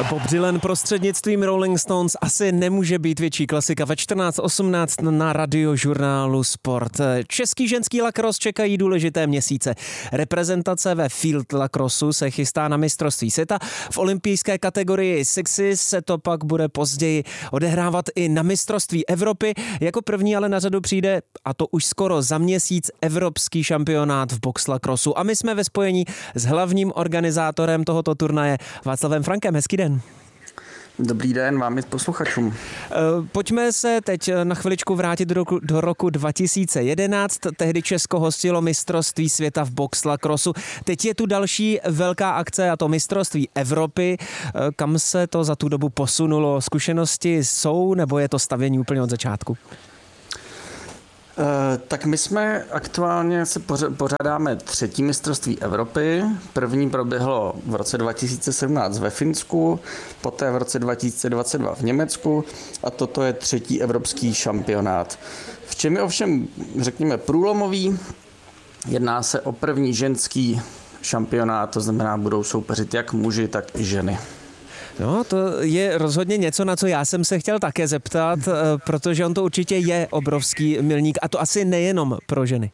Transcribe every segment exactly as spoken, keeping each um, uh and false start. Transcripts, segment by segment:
Bob Dylan prostřednictvím Rolling Stones asi nemůže být větší klasika ve čtrnáct osmnáct na radiožurnálu Sport. Český ženský lacrosse čekají důležité měsíce. Reprezentace ve field lacrossu se chystá na mistrovství světa. V olympijské kategorii sixes se to pak bude později odehrávat i na mistrovství Evropy. Jako první ale na řadu přijde, a to už skoro za měsíc, evropský šampionát v box lacrossu. A my jsme ve spojení s hlavním organizátorem tohoto turnaje Václavem Frankem. Hezký den. Dobrý den vám i posluchačům. Pojďme se teď na chviličku vrátit do roku, do roku dva tisíce jedenáct. Tehdy Česko hostilo mistrovství světa v box lacrossu. Teď je tu další velká akce, a to mistrovství Evropy. Kam se to za tu dobu posunulo? Zkušenosti jsou, nebo je to stavění úplně od začátku? Uh, tak my jsme aktuálně se pořádáme třetí mistrovství Evropy. První proběhlo v roce dva tisíce sedmnáct ve Finsku, poté v roce dva tisíce dvacet dva v Německu a toto je třetí evropský šampionát. V čem je ovšem, řekněme, průlomový? Jedná se o první ženský šampionát, to znamená, budou soupeřit jak muži, tak i ženy. No, to je rozhodně něco, na co já jsem se chtěl také zeptat, protože on to určitě je obrovský milník, a to asi nejenom pro ženy.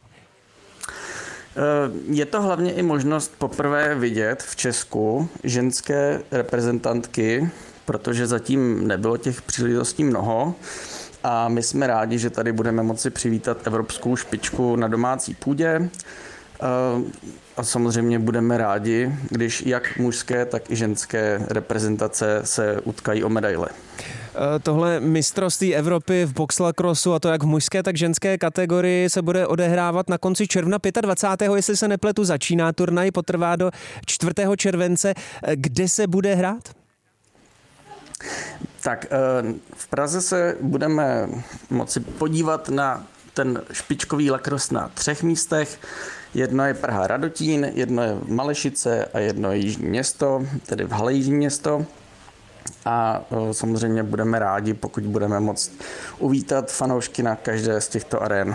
Je to hlavně i možnost poprvé vidět v Česku ženské reprezentantky, protože zatím nebylo těch příležitostí mnoho. A my jsme rádi, že tady budeme moci přivítat evropskou špičku na domácí půdě. A samozřejmě budeme rádi, když jak mužské, tak i ženské reprezentace se utkají o medaile. Tohle mistrovství Evropy v box lacrossu, a to jak v mužské, tak ženské kategorii, se bude odehrávat na konci června dvacátého pátého Jestli se nepletu, začíná turnaj, potrvá do čtvrtého července. Kde se bude hrát? Tak v Praze se budeme moci podívat na ten špičkový lacrosse na třech místech. Jedno je Praha Radotín, jedno je Malešice a jedno je Jižní Město, tedy v hale Jižní Město. A samozřejmě budeme rádi, pokud budeme moct uvítat fanoušky na každé z těchto arén.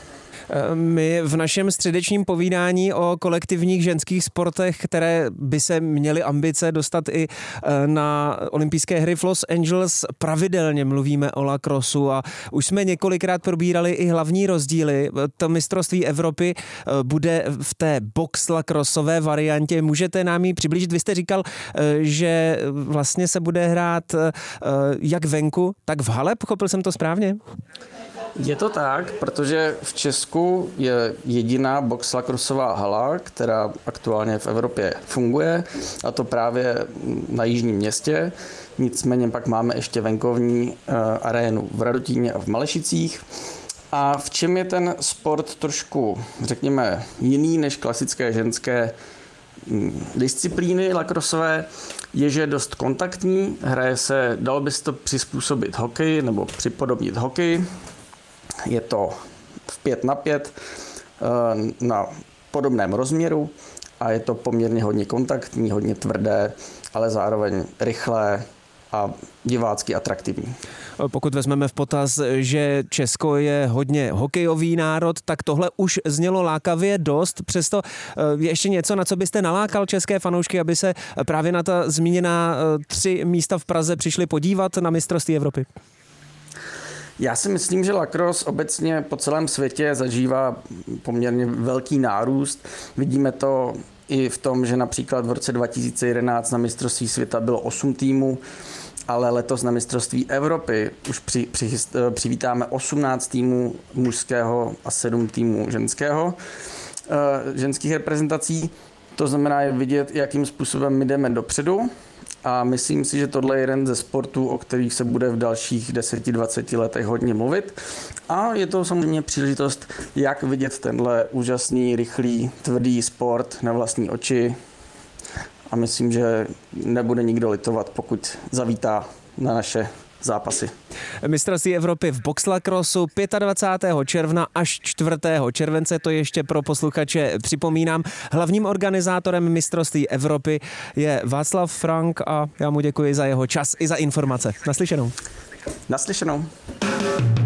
My v našem středečním povídání o kolektivních ženských sportech, které by se měly ambice dostat i na olympijské hry v Los Angeles, pravidelně mluvíme o lacrossu a už jsme několikrát probírali i hlavní rozdíly. To mistrovství Evropy bude v té box lacrossové variantě. Můžete nám ji přiblížit? Vy jste říkal, že vlastně se bude hrát jak venku, tak v hale. Pochopil jsem to správně? Je to tak, protože v Česku je jediná box lacrossová hala, která aktuálně v Evropě funguje, a to právě na Jižním Městě. Nicméně pak máme ještě venkovní arénu v Radotíně a v Malešicích. A v čem je ten sport trošku, řekněme, jiný než klasické ženské disciplíny lacrossové, je, že je dost kontaktní, hraje se, dalo by se to přizpůsobit hokeji nebo připodobnit hokeji. Je to v pět na pět na podobném rozměru a je to poměrně hodně kontaktní, hodně tvrdé, ale zároveň rychlé a divácky atraktivní. Pokud vezmeme v potaz, že Česko je hodně hokejový národ, tak tohle už znělo lákavě dost. Přesto je ještě něco, na co byste nalákal české fanoušky, aby se právě na ta zmíněná tři místa v Praze přišli podívat na mistrovství Evropy? Já si myslím, že lacrosse obecně po celém světě zažívá poměrně velký nárůst. Vidíme to i v tom, že například v roce dva tisíce jedenáct na mistrovství světa bylo osm týmů, ale letos na mistrovství Evropy už při, při, přivítáme osmnáct týmů mužského a sedm týmů ženského, ženských reprezentací. To znamená je vidět, jakým způsobem my jdeme dopředu. A myslím si, že tohle je jeden ze sportů, o kterých se bude v dalších deseti dvaceti letech hodně mluvit. A je to samozřejmě příležitost, jak vidět tenhle úžasný, rychlý, tvrdý sport na vlastní oči. A myslím, že nebude nikdo litovat, pokud zavítá na naše zápasy. Mistrovství Evropy v box lacrossu dvacátého pátého června až čtvrtého července, to ještě pro posluchače připomínám. Hlavním organizátorem mistrovství Evropy je Václav Frank a já mu děkuji za jeho čas i za informace. Naslyšenou. Naslyšenou.